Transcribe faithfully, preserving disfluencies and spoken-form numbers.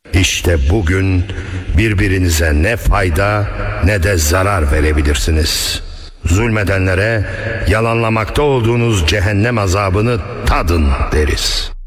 İşte bugün birbirinize ne fayda ne de zarar verebilirsiniz. Zulmedenlere yalanlamakta olduğunuz cehennem azabını tadın deriz.